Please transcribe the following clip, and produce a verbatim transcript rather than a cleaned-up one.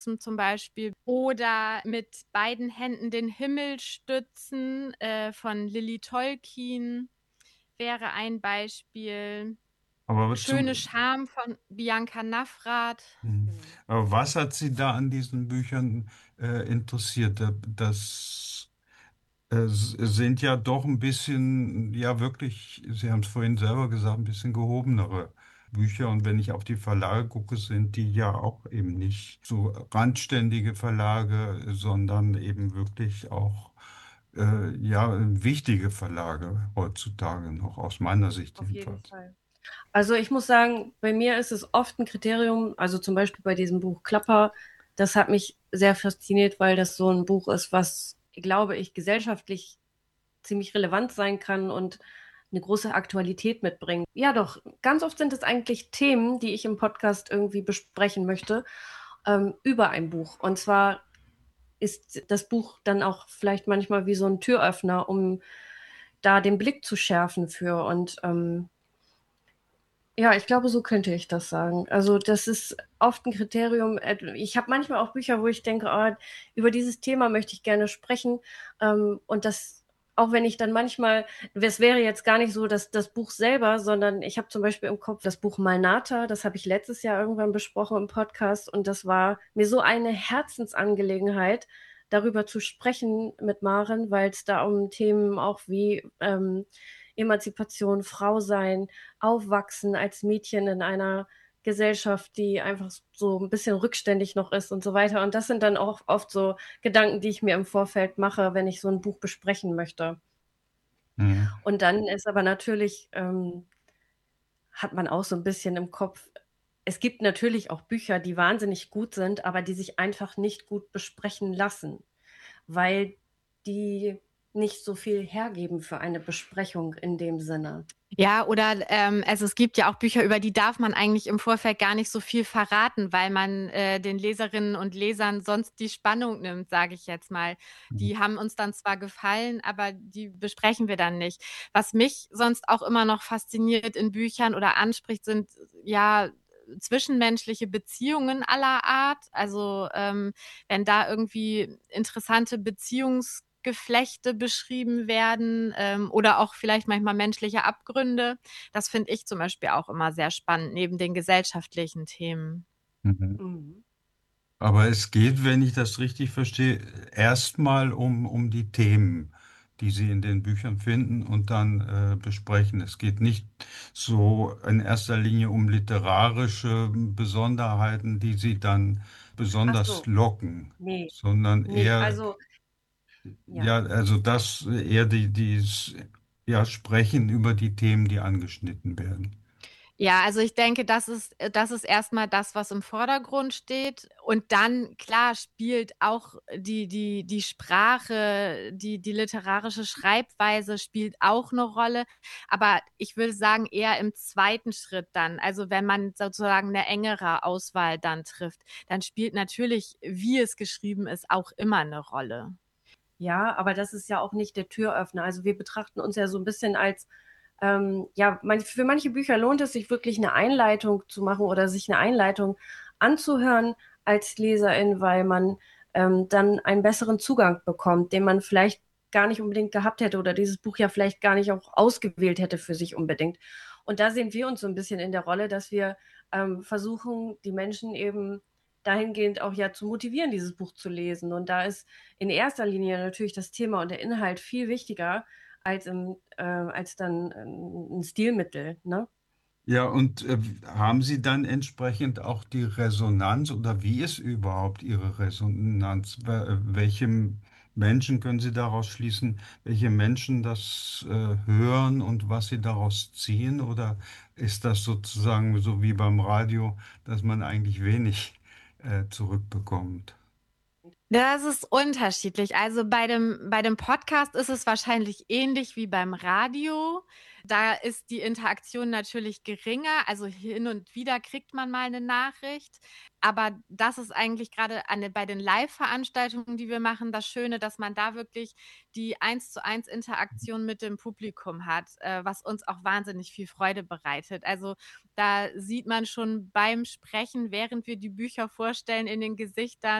zum Beispiel oder mit beiden Händen den Himmel stützen äh, von Lily Tolkien wäre ein Beispiel. Aber Schöne zum, Scham von Bianca Nafrath. hm. Genau. Aber was hat Sie da an diesen Büchern äh, interessiert? Da- Das äh, s- sind ja doch ein bisschen, ja wirklich, Sie haben es vorhin selber gesagt, ein bisschen gehobenere Bücher. Und wenn ich auf die Verlage gucke, sind die ja auch eben nicht so randständige Verlage, sondern eben wirklich auch äh, ja wichtige Verlage heutzutage noch, aus meiner Sicht Auf jeden jedenfalls. Fall. Also ich muss sagen, bei mir ist es oft ein Kriterium, also zum Beispiel bei diesem Buch Klapper, das hat mich sehr fasziniert, weil das so ein Buch ist, was, glaube ich, gesellschaftlich ziemlich relevant sein kann und eine große Aktualität mitbringt. Ja, doch, ganz oft sind es eigentlich Themen, die ich im Podcast irgendwie besprechen möchte, ähm, über ein Buch. Und zwar ist das Buch dann auch vielleicht manchmal wie so ein Türöffner, um da den Blick zu schärfen für. Und ähm, ja, ich glaube, so könnte ich das sagen. Also das ist oft ein Kriterium. Ich habe manchmal auch Bücher, wo ich denke, oh, über dieses Thema möchte ich gerne sprechen. Ähm, und das, auch wenn ich dann manchmal, es wäre jetzt gar nicht so, dass das Buch selber, sondern ich habe zum Beispiel im Kopf das Buch Malnata, das habe ich letztes Jahr irgendwann besprochen im Podcast und das war mir so eine Herzensangelegenheit, darüber zu sprechen mit Maren, weil es da um Themen auch wie ähm, Emanzipation, Frau sein, Aufwachsen als Mädchen in einer Gesellschaft, die einfach so ein bisschen rückständig noch ist und so weiter. Und das sind dann auch oft so Gedanken, die ich mir im Vorfeld mache, wenn ich so ein Buch besprechen möchte. Mhm. Und dann ist aber natürlich, ähm, hat man auch so ein bisschen im Kopf, es gibt natürlich auch Bücher, die wahnsinnig gut sind, aber die sich einfach nicht gut besprechen lassen, weil die nicht so viel hergeben für eine Besprechung in dem Sinne. Ja, oder ähm, also es gibt ja auch Bücher, über die darf man eigentlich im Vorfeld gar nicht so viel verraten, weil man äh, den Leserinnen und Lesern sonst die Spannung nimmt, sage ich jetzt mal. Die haben uns dann zwar gefallen, aber die besprechen wir dann nicht. Was mich sonst auch immer noch fasziniert in Büchern oder anspricht, sind ja zwischenmenschliche Beziehungen aller Art. Also ähm, wenn da irgendwie interessante Beziehungs Geflechte beschrieben werden ähm, oder auch vielleicht manchmal menschliche Abgründe. Das finde ich zum Beispiel auch immer sehr spannend, neben den gesellschaftlichen Themen. Mhm. Mhm. Aber es geht, wenn ich das richtig verstehe, erstmal um, um die Themen, die Sie in den Büchern finden und dann äh, besprechen. Es geht nicht so in erster Linie um literarische Besonderheiten, die Sie dann Ach besonders so, locken, nee, sondern nee, eher, also ja. ja, also das eher die, die, ja, sprechen über die Themen, die angeschnitten werden. Ja, also ich denke, das ist, das ist erstmal das, was im Vordergrund steht. Und dann, klar, spielt auch die, die, die Sprache, die, die literarische Schreibweise spielt auch eine Rolle. Aber ich würde sagen, eher im zweiten Schritt dann. Also wenn man sozusagen eine engere Auswahl dann trifft, dann spielt natürlich, wie es geschrieben ist, auch immer eine Rolle. Ja, aber das ist ja auch nicht der Türöffner. Also wir betrachten uns ja so ein bisschen als, ähm, ja, man, für manche Bücher lohnt es sich wirklich eine Einleitung zu machen oder sich eine Einleitung anzuhören als Leserin, weil man ähm, dann einen besseren Zugang bekommt, den man vielleicht gar nicht unbedingt gehabt hätte oder dieses Buch ja vielleicht gar nicht auch ausgewählt hätte für sich unbedingt. Und da sehen wir uns so ein bisschen in der Rolle, dass wir ähm, versuchen, die Menschen eben dahingehend auch ja zu motivieren, dieses Buch zu lesen. Und da ist in erster Linie natürlich das Thema und der Inhalt viel wichtiger als, im, äh, als dann äh, ein Stilmittel. Ne? Ja, und äh, haben Sie dann entsprechend auch die Resonanz oder wie ist überhaupt Ihre Resonanz? Wel- äh, Welche Menschen können Sie daraus schließen, welche Menschen das äh, hören und was sie daraus ziehen? Oder ist das sozusagen so wie beim Radio, dass man eigentlich wenig äh, zurückbekommt? Das ist unterschiedlich. Also bei dem, bei dem Podcast ist es wahrscheinlich ähnlich wie beim Radio. Da ist die Interaktion natürlich geringer. Also hin und wieder kriegt man mal eine Nachricht. Aber das ist eigentlich gerade an, bei den Live-Veranstaltungen, die wir machen, das Schöne, dass man da wirklich die eins zu eins Interaktion mit dem Publikum hat, äh, was uns auch wahnsinnig viel Freude bereitet. Also da sieht man schon beim Sprechen, während wir die Bücher vorstellen, in den Gesichtern,